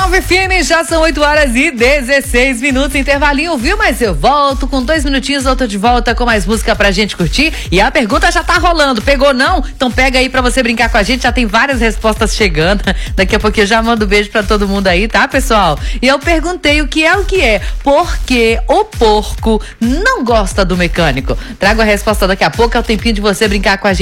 99 FM, já são 8h16, intervalinho, viu? Mas eu volto com 2 minutinhos, eu tô de volta com mais música pra gente curtir. E a pergunta já tá rolando, pegou não? Então pega aí pra você brincar com a gente, já tem várias respostas chegando. Daqui a pouco eu já mando beijo pra todo mundo aí, tá, pessoal? E eu perguntei o que é, porque o porco não gosta do mecânico. Trago a resposta daqui a pouco, é o tempinho de você brincar com a gente.